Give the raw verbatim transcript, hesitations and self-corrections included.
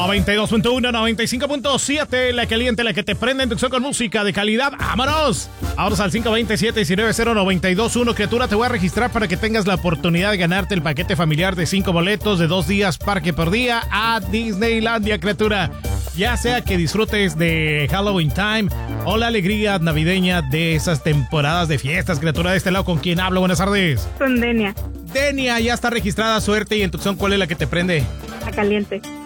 noventa y dos punto uno, noventa y cinco punto siete, la caliente, la que te prende en inducción con música de calidad. ¡Vámonos! Vámonos al cinco dos siete, uno nueve cero, nueve dos uno. Criatura, te voy a registrar para que tengas la oportunidad de ganarte el paquete familiar de cinco boletos de dos días parque por día a Disneylandia, criatura. Ya sea que disfrutes de Halloween Time o la alegría navideña de esas temporadas de fiestas, criatura. De este lado, ¿con quién hablo? Buenas tardes. Con Denia. Denia, ya está registrada. Suerte y instrucción, ¿cuál es la que te prende? La caliente.